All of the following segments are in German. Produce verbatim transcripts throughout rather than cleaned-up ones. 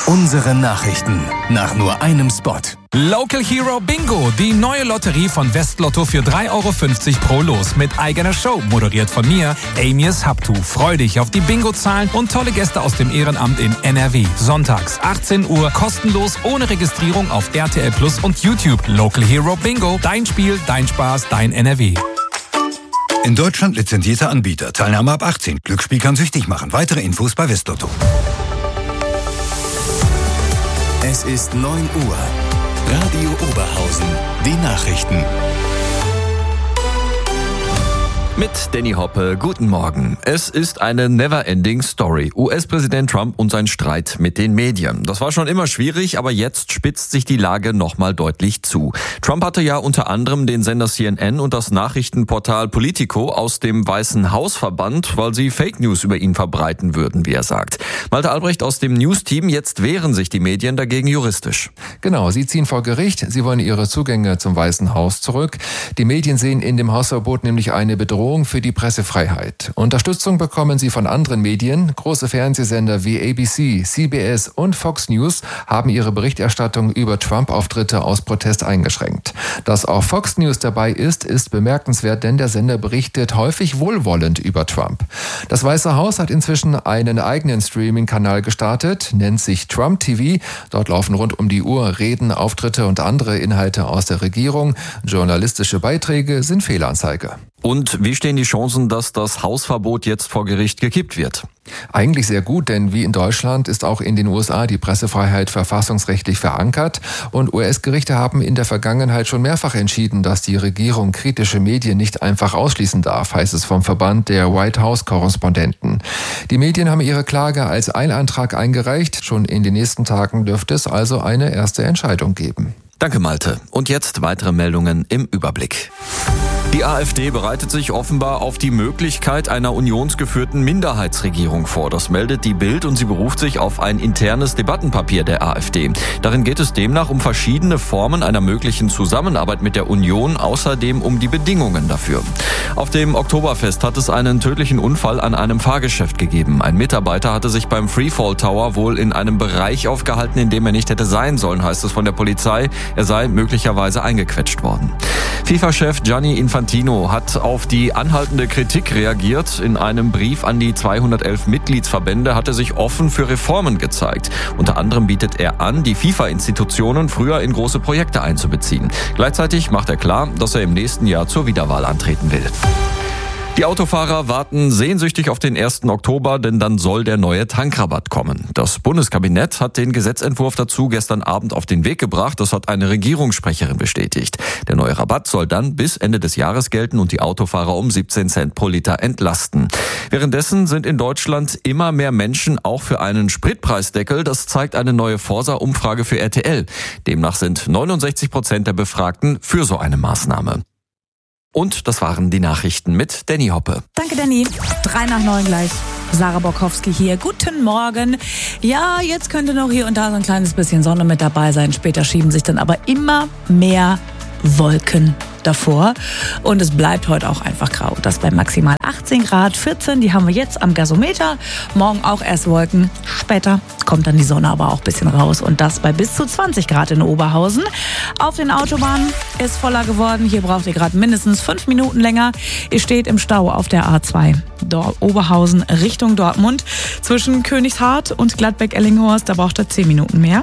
Unsere Nachrichten nach nur einem Spot. Local Hero Bingo, die neue Lotterie von Westlotto für drei Euro fünfzig pro Los mit eigener Show, moderiert von mir, Amias Habtu. Freu dich auf die Bingo-Zahlen und tolle Gäste aus dem Ehrenamt in N R W. Sonntags, achtzehn Uhr, kostenlos, ohne Registrierung auf R T L Plus und YouTube. Local Hero Bingo, dein Spiel, dein Spaß, dein N R W. In Deutschland lizenzierter Anbieter. Teilnahme ab achtzehn. Glücksspiel kann süchtig machen. Weitere Infos bei Westlotto. Es ist neun Uhr. Radio Oberhausen. Die Nachrichten. Mit Danny Hoppe, guten Morgen. Es ist eine never-ending Story. U S-Präsident Trump und sein Streit mit den Medien. Das war schon immer schwierig, aber jetzt spitzt sich die Lage nochmal deutlich zu. Trump hatte ja unter anderem den Sender C N N und das Nachrichtenportal Politico aus dem Weißen Haus verbannt, weil sie Fake News über ihn verbreiten würden, wie er sagt. Malte Albrecht aus dem News-Team, jetzt wehren sich die Medien dagegen juristisch. Genau, sie ziehen vor Gericht, sie wollen ihre Zugänge zum Weißen Haus zurück. Die Medien sehen in dem Hausverbot nämlich eine Bedrohung für die Pressefreiheit. Unterstützung bekommen sie von anderen Medien. Große Fernsehsender wie A B C, C B S und Fox News haben ihre Berichterstattung über Trump-Auftritte aus Protest eingeschränkt. Dass auch Fox News dabei ist, ist bemerkenswert, denn der Sender berichtet häufig wohlwollend über Trump. Das Weiße Haus hat inzwischen einen eigenen Streaming-Kanal gestartet, nennt sich Trump T V. Dort laufen rund um die Uhr Reden, Auftritte und andere Inhalte aus der Regierung. Journalistische Beiträge sind Fehlanzeige. Und wie stehen die Chancen, dass das Hausverbot jetzt vor Gericht gekippt wird? Eigentlich sehr gut, denn wie in Deutschland ist auch in den U S A die Pressefreiheit verfassungsrechtlich verankert. Und U S-Gerichte haben in der Vergangenheit schon mehrfach entschieden, dass die Regierung kritische Medien nicht einfach ausschließen darf, heißt es vom Verband der White House-Korrespondenten. Die Medien haben ihre Klage als Eilantrag eingereicht. Schon in den nächsten Tagen dürfte es also eine erste Entscheidung geben. Danke, Malte. Und jetzt weitere Meldungen im Überblick. Die AfD bereitet sich offenbar auf die Möglichkeit einer unionsgeführten Minderheitsregierung vor. Das meldet die Bild und sie beruft sich auf ein internes Debattenpapier der AfD. Darin geht es demnach um verschiedene Formen einer möglichen Zusammenarbeit mit der Union, außerdem um die Bedingungen dafür. Auf dem Oktoberfest hat es einen tödlichen Unfall an einem Fahrgeschäft gegeben. Ein Mitarbeiter hatte sich beim Freefall Tower wohl in einem Bereich aufgehalten, in dem er nicht hätte sein sollen, heißt es von der Polizei. Er sei möglicherweise eingequetscht worden. FIFA-Chef Gianni Infantino hat auf die anhaltende Kritik reagiert. In einem Brief an die zweihundertelf Mitgliedsverbände hat er sich offen für Reformen gezeigt. Unter anderem bietet er an, die FIFA-Institutionen früher in große Projekte einzubeziehen. Gleichzeitig macht er klar, dass er im nächsten Jahr zur Wiederwahl antreten will. Die Autofahrer warten sehnsüchtig auf den ersten Oktober, denn dann soll der neue Tankrabatt kommen. Das Bundeskabinett hat den Gesetzentwurf dazu gestern Abend auf den Weg gebracht. Das hat eine Regierungssprecherin bestätigt. Der neue Rabatt soll dann bis Ende des Jahres gelten und die Autofahrer um siebzehn Cent pro Liter entlasten. Währenddessen sind in Deutschland immer mehr Menschen auch für einen Spritpreisdeckel. Das zeigt eine neue Forsa-Umfrage für R T L. Demnach sind neunundsechzig Prozent der Befragten für so eine Maßnahme. Und das waren die Nachrichten mit Danny Hoppe. Danke, Danny. Drei nach neun gleich. Sarah Borkowski hier. Guten Morgen. Ja, jetzt könnte noch hier und da so ein kleines bisschen Sonne mit dabei sein. Später schieben sich dann aber immer mehr Wolken davor. Und es bleibt heute auch einfach grau. Das bei maximal achtzehn Grad, vierzehn, die haben wir jetzt am Gasometer. Morgen auch erst Wolken. Später kommt dann die Sonne aber auch ein bisschen raus. Und das bei bis zu zwanzig Grad in Oberhausen. Auf den Autobahnen ist voller geworden. Hier braucht ihr gerade mindestens fünf Minuten länger. Ihr steht im Stau auf der A zwei. Dor- Oberhausen Richtung Dortmund. Zwischen Königshardt und Gladbeck-Ellinghorst. Da braucht ihr zehn Minuten mehr.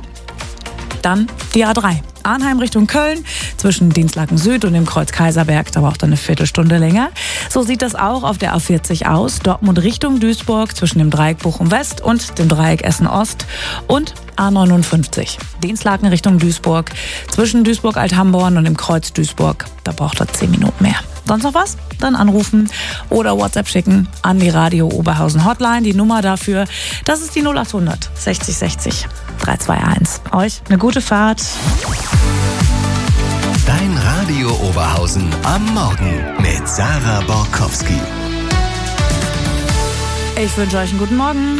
Dann die A drei. Arnheim Richtung Köln, zwischen Dinslaken Süd und dem Kreuz Kaiserberg, da braucht er eine Viertelstunde länger. So sieht das auch auf der A vierzig aus. Dortmund Richtung Duisburg, zwischen dem Dreieck Bochum West und dem Dreieck Essen Ost. Und A neunundfünfzig. Dinslaken Richtung Duisburg, zwischen Duisburg-Althamborn und dem Kreuz Duisburg, da braucht er zehn Minuten mehr. Sonst noch was? Dann anrufen oder WhatsApp schicken an die Radio Oberhausen Hotline. Die Nummer dafür, das ist die null acht hundert sechzig sechzig drei zwei eins. Euch eine gute Fahrt. Dein Radio Oberhausen am Morgen mit Sarah Borkowski. Ich wünsche euch einen guten Morgen.